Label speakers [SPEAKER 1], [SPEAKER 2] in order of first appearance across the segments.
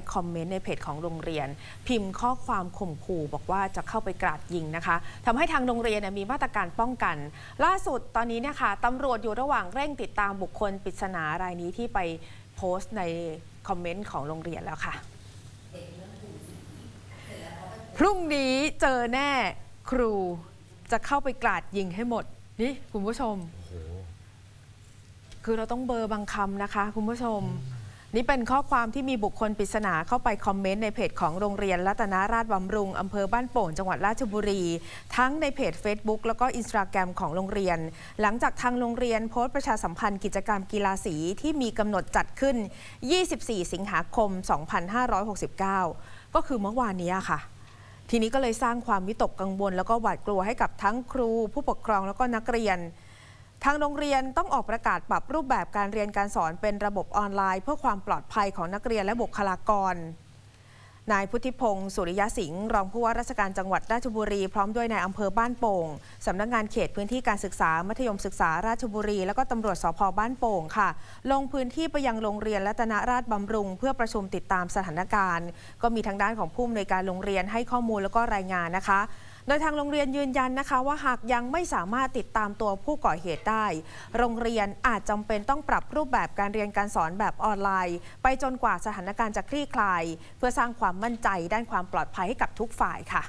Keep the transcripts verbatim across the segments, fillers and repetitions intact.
[SPEAKER 1] คอมเมนต์ในเพจของโรงเรียนพิมพ์ข้อความข่มขู่บอกว่าจะเข้าไปกราดยิงนะคะทำให้ทางโรงเรียนมีมาตรการป้องกันล่าสุดตอนนี้เนี่ยค่ะตำรวจอยู่ระหว่างเร่งติดตามบุคคลปริศนารายนี้ที่ไปโพสต์ในคอมเมนต์ของโรงเรียนแล้วค่ะพรุ่งนี้เจอแน่ครูจะเข้าไปกราดยิงให้หมดนี่คุณผู้ชมคือเราต้องเบอร์บางคำนะคะคุณผู้ชมนี่เป็นข้อความที่มีบุคคลปริศนาเข้าไปคอมเมนต์ในเพจของโรงเรียนรัตนราชบำรุงอำเภอบ้านโป่งจังหวัดราชบุรีทั้งในเพจ Facebook แล้วก็ Instagram ของโรงเรียนหลังจากทางโรงเรียนโพสต์ประชาสัมพันธ์กิจกรรมกีฬาสีที่มีกำหนดจัดขึ้นยี่สิบสี่สิงหาคมสองพันห้าร้อยหกสิบเก้าก็คือเมื่อวานนี้ค่ะทีนี้ก็เลยสร้างความวิตกกังวลแล้วก็หวาดกลัวให้กับทั้งครูผู้ปกครองแล้วก็นักเรียนทางโรงเรียนต้องออกประกาศปรับรูปแบบการเรียนการสอนเป็นระบบออนไลน์เพื่อความปลอดภัยของนักเรียนและบุคลากรนายพุทธิพงศ์สุริยสิงห์รองผู้ว่าราชการจังหวัดราชบุรีพร้อมด้วยนายอำเภอบ้านโป่งสำนักงานเขตพื้นที่การศึกษามัธยมศึกษาราชบุรีแล้วก็ตำรวจสภ.บ้านโป่งค่ะลงพื้นที่ไปยังโรงเรียนรัตนราชบำรุงเพื่อประชุมติดตามสถานการณ์ก็มีทางด้านของผู้อำนวยการโรงเรียนให้ข้อมูลแล้วก็รายงานนะคะโดยทางโรงเรียนยืนยันนะคะว่าหากยังไม่สามารถติดตามตัวผู้ก่อเหตุได้โรงเรียนอาจจำเป็นต้องปรับรูปแบบการเรียนการสอนแบบออนไลน์ไปจนกว่าสถานการณ์จะคลี่คลายเพื่อสร้างความมั่นใจด้านความปลอดภัยให้กับทุกฝ่ายค่ะ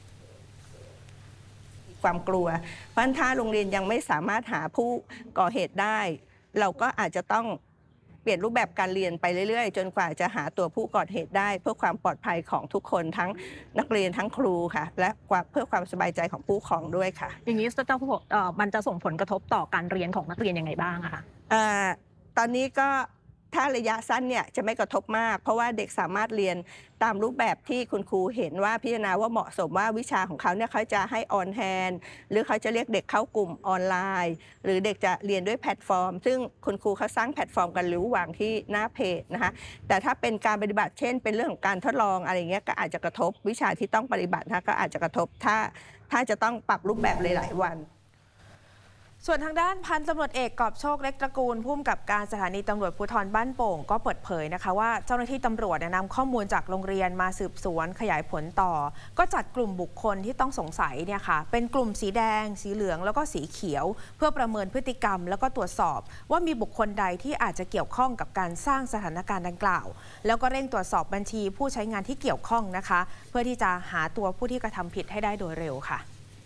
[SPEAKER 2] ความกลัวเพราะถ้าโรงเรียนยังไม่สามารถหาผู้ก่อเหตุได้เราก็อาจจะต้องเปลี่ยนรูปแบบการเรียนไปเรื่อยๆจนกว่าจะหาตัวผู้ก่อเหตุได้เพื่อความปลอดภัยของทุกคนทั้งนักเรียนทั้งครูค่ะและเพื่อความสบายใจของผู้ปกครองด้วยค่ะ
[SPEAKER 3] อย่างนี้จะมันจะส่งผลกระทบต่อการเรียนของนักเรียนยังไงบ้างคะ
[SPEAKER 2] ตอนนี้ก็ถ้าระยะสั้นเนี่ยจะไม่กระทบมากเพราะว่าเด็กสามารถเรียนตามรูปแบบที่คุณครูเห็นว่าพิจารณาว่าเหมาะสมว่าวิชาของเขาเนี่ยเขาจะให้ออนแฮนด์หรือเขาจะเรียกเด็กเข้ากลุ่มออนไลน์หรือเด็กจะเรียนด้วยแพลตฟอร์มซึ่งคุณครูเขาสร้างแพลตฟอร์มกันหรือวางที่หน้าเพจนะคะแต่ถ้าเป็นการปฏิบัติเช่นเป็นเรื่องของการทดลองอะไรเงี้ยก็อาจจะกระทบวิชาที่ต้องปฏิบัตินะก็อาจจะกระทบถ้าถ้าจะต้องปรับรูปแบบหลายๆวัน
[SPEAKER 1] ส่วนทางด้านพันตำรวจเอกกอบโชคเล็กตระกูลผู้กำกับการสถานีตำรวจภูธรบ้านโป่งก็เปิดเผยนะคะว่าเจ้าหน้าที่ตำรวจนำข้อมูลจากโรงเรียนมาสืบสวนขยายผลต่อก็จัดกลุ่มบุคคลที่ต้องสงสัยเนี่ยค่ะเป็นกลุ่มสีแดงสีเหลืองแล้วก็สีเขียวเพื่อประเมินพฤติกรรมแล้วก็ตรวจสอบว่ามีบุคคลใดที่อาจจะเกี่ยวข้องกับการสร้างสถานการณ์ดังกล่าวแล้วก็เร่งตรวจสอบบัญชีผู้ใช้งานที่เกี่ยวข้องนะคะเพื่อที่จะหาตัวผู้ที่กระทำผิดให้ได้โดยเร็วค่ะ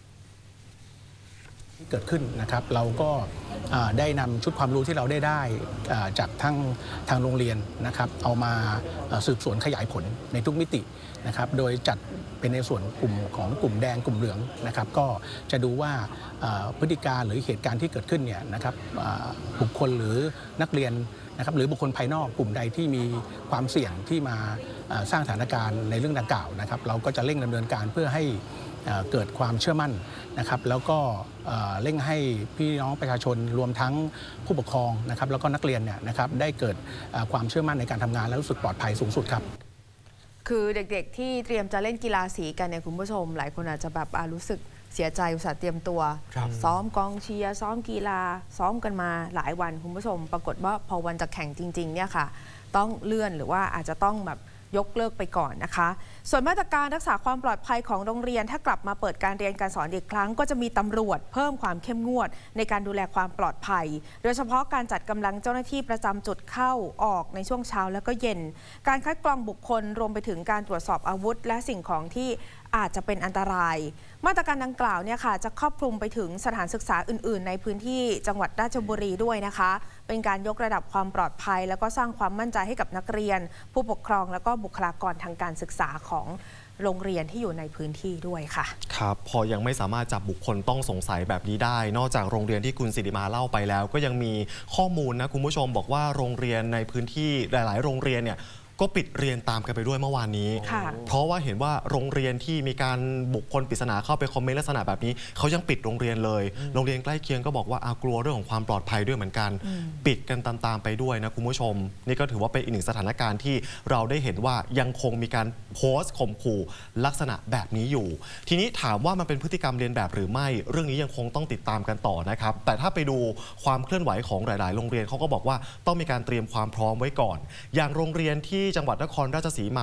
[SPEAKER 4] ที่เกิดขึ้นนะครับเราก็ได้นำชุดความรู้ที่เราได้ได้จากทั้งทางโรงเรียนนะครับเอามาสืบสวนขยายผลในทุกมิตินะครับโดยจัดเป็นในส่วนกลุ่มของกลุ่มแดงกลุ่มเหลืองนะครับก็จะดูว่าพฤติการหรือเหตุการณ์ที่เกิดขึ้นเนี่ยนะครับบุคคลหรือนักเรียนนะครับหรือบุคคลภายนอกกลุ่มใดที่มีความเสี่ยงที่มาสร้างสถานการณ์ในเรื่องดังกล่าวนะครับเราก็จะเร่งดำเนินการเพื่อให้เกิดความเชื่อมั่นนะครับแล้วก็เร่งให้พี่น้องประชาชนรวมทั้งผู้ปกครองนะครับแล้วก็นักเรียนเนี่ยนะครับได้เกิดความเชื่อมั่นในการทำงานและรู้สึกปลอดภัยสูงสุดครับ
[SPEAKER 1] คือเด็กๆที่เตรียมจะเล่นกีฬาสีกันเนี่ยคุณผู้ชมหลายคนอาจจะแบบรู้สึกเสียใจอุตส่าห์เตรียมตัวซ้อมกองเชียร์ซ้อมกีฬาซ้อมกันมาหลายวันคุณผู้ชมปรากฏว่าพอวันจะแข่งจริงๆเนี่ยค่ะต้องเลื่อนหรือว่าอาจจะต้องแบบยกเลิกไปก่อนนะคะส่วนมาตรการรักษาความปลอดภัยของโรงเรียนถ้ากลับมาเปิดการเรียนการสอนอีกครั้งก็จะมีตำรวจเพิ่มความเข้มงวดในการดูแลความปลอดภัยโดยเฉพาะการจัดกำลังเจ้าหน้าที่ประจำจุดเข้าออกในช่วงเช้าและก็เย็นการคัดกรองบุคคลรวมไปถึงการตรวจสอบอาวุธและสิ่งของที่อาจจะเป็นอันตรายมาตรการดังกล่าวเนี่ยค่ะจะครอบคลุมไปถึงสถานศึกษาอื่นๆในพื้นที่จังหวัดราชบุรีด้วยนะคะเป็นการยกระดับความปลอดภัยแล้วก็สร้างความมั่นใจให้กับนักเรียนผู้ปกครองแล้วก็บุคลากรทางการศึกษาของโรงเรียนที่อยู่ในพื้นที่ด้วยค่ะ
[SPEAKER 5] ครับพอยังไม่สามารถจับบุคคลต้องสงสัยแบบนี้ได้นอกจากโรงเรียนที่คุณสิริมาเล่าไปแล้วก็ยังมีข้อมูลนะคุณผู้ชมบอกว่าโรงเรียนในพื้นที่หลายๆโรงเรียนเนี่ยก็ปิดเรียนตามกันไปด้วยเมื่อวานนี้เพราะว่าเห็นว่าโรงเรียนที่มีการบุคคลปริศนาเข้าไปคอมเมนต์ลักษณะแบบนี้เขายังปิดโรงเรียนเลยโรงเรียนใกล้เคียงก็บอกว่าอากลัวเรื่องของความปลอดภัยด้วยเหมือนกันปิดกันตามๆไปด้วยนะคุณผู้ชมนี่ก็ถือว่าเป็นอีกหนึ่งสถานการณ์ที่เราได้เห็นว่ายังคงมีการโพสต์ข่มขู่ลักษณะแบบนี้อยู่ทีนี้ถามว่ามันเป็นพฤติกรรมเลียนแบบหรือไม่เรื่องนี้ยังคงต้องติดตามกันต่อนะครับแต่ถ้าไปดูความเคลื่อนไหวของหลายๆโรงเรียนเขาก็บอกว่าต้องมีการเตรียมความพร้อมไว้ก่อนอย่างโรงเรียนที่จังหวัดนครราชสีมา